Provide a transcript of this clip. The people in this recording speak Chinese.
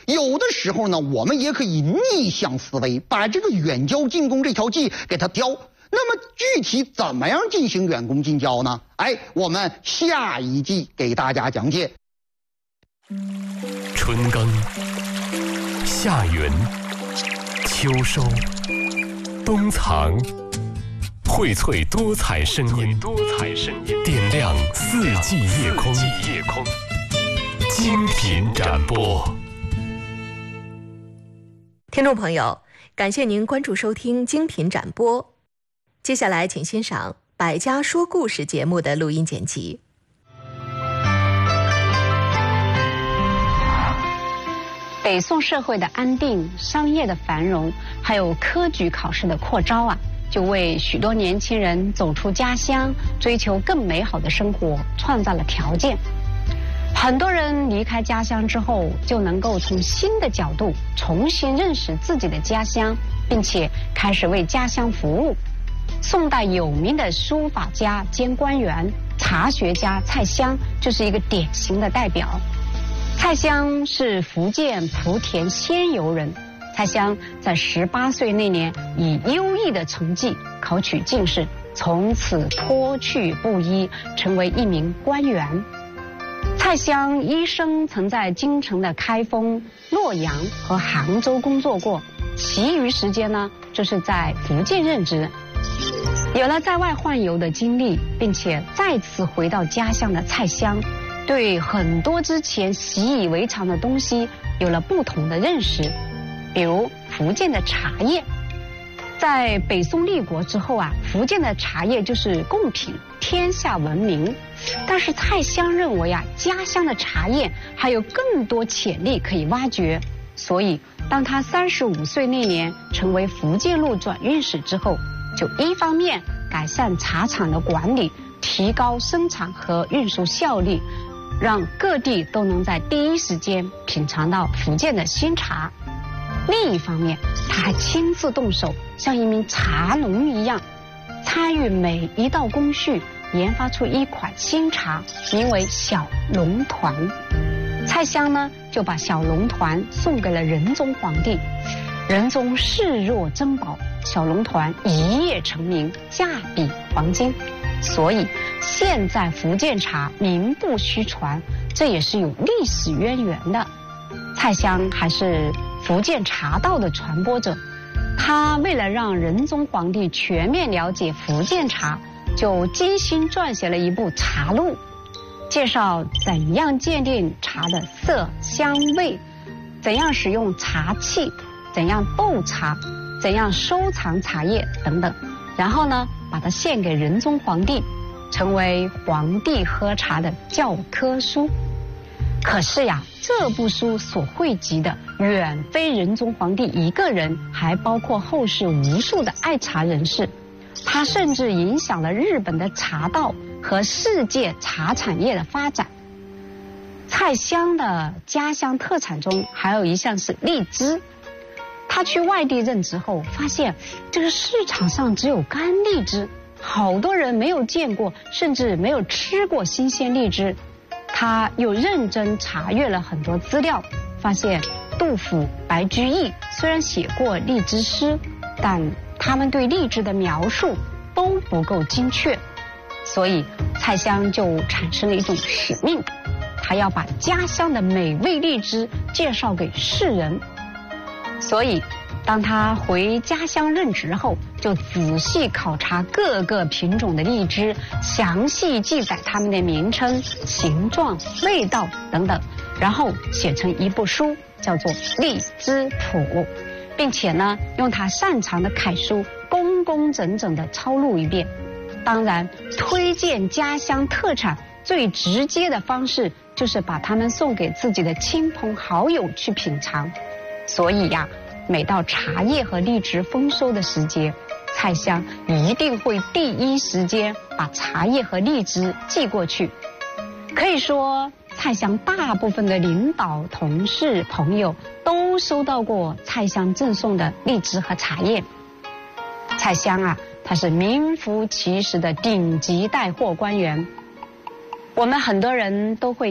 有的时候呢，我们也可以逆向思维，把这个远交近攻这条计给它雕。那么具体怎么样进行远攻近交呢？我们下一季给大家讲解。 春耕、夏耘、秋收、冬藏，荟萃多彩声音，点亮四季夜空，精品展播。 听众朋友，感谢您关注收听精品展播。接下来请欣赏《百家说故事》节目的录音剪辑。 北宋社会的安定、商业的繁荣，还有科举考试的扩招就为许多年轻人走出家乡，追求更美好的生活创造了条件。很多人离开家乡之后，就能够从新的角度重新认识自己的家乡，并且开始为家乡服务。宋代有名的书法家兼官员、茶学家蔡襄就是一个典型的代表。蔡襄是福建莆田仙游人。蔡襄在18岁那年以优异的成绩考取进士，从此脱去布衣，成为一名官员。蔡襄一生曾在京城的开封、洛阳和杭州工作过，其余时间呢，就是在福建任职。有了在外宦游的经历，并且再次回到家乡的蔡襄，对很多之前习以为常的东西有了不同的认识，比如福建的茶叶。在北宋立国之后福建的茶叶就是贡品，天下闻名。但是蔡襄认为家乡的茶叶还有更多潜力可以挖掘，所以当他35岁那年成为福建路转运使之后，就一方面改善茶厂的管理，提高生产和运输效率，让各地都能在第一时间品尝到福建的新茶。另一方面，他还亲自动手，像一名茶农一样，参与每一道工序，研发出一款新茶，名为小龙团。蔡襄呢，就把小龙团送给了仁宗皇帝，仁宗视若珍宝，小龙团一夜成名，价比黄金。所以现在福建茶名不虚传，这也是有历史渊源的。蔡襄还是福建茶道的传播者，他为了让仁宗皇帝全面了解福建茶，就精心撰写了一部茶录，介绍怎样鉴定茶的色香味，怎样使用茶器，怎样斗茶，怎样收藏茶叶等等。然后呢，把它献给仁宗皇帝，成为皇帝喝茶的教科书。可是这部书所汇集的远非仁宗皇帝一个人，还包括后世无数的爱茶人士。它甚至影响了日本的茶道和世界茶产业的发展。蔡襄的家乡特产中还有一项是荔枝。他去外地任职后，发现这个市场上只有干荔枝，好多人没有见过，甚至没有吃过新鲜荔枝。他又认真查阅了很多资料，发现杜甫、白居易虽然写过荔枝诗，但他们对荔枝的描述都不够精确，所以蔡襄就产生了一种使命，他要把家乡的美味荔枝介绍给世人。所以当他回家乡任职后，就仔细考察各个品种的荔枝，详细记载它们的名称、形状、味道等等，然后写成一部书，叫做《荔枝谱》，并且呢，用他擅长的楷书工工整整地抄录一遍。当然，推荐家乡特产最直接的方式就是把它们送给自己的亲朋好友去品尝。所以每到茶叶和荔枝丰收的时节，蔡襄一定会第一时间把茶叶和荔枝寄过去。可以说，蔡襄大部分的领导、同事、朋友都收到过蔡襄赠送的荔枝和茶叶。蔡襄他是名副其实的顶级带货官员。我们很多人都会